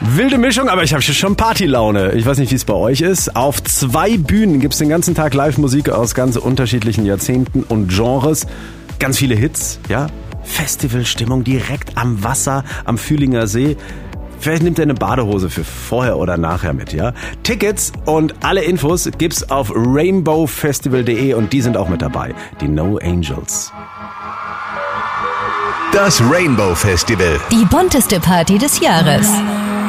Wilde Mischung, aber ich habe schon Partylaune. Ich weiß nicht, wie es bei euch ist. Auf 2 Bühnen gibt's den ganzen Tag Live-Musik aus ganz unterschiedlichen Jahrzehnten und Genres. Ganz viele Hits, ja. Festivalstimmung direkt am Wasser, am Fühlinger See. Vielleicht nimmt ihr eine Badehose für vorher oder nachher mit, ja. Tickets und alle Infos gibt's auf rainbowfestival.de und die sind auch mit dabei. Die No Angels. Das Rainbow Festival. Die bunteste Party des Jahres.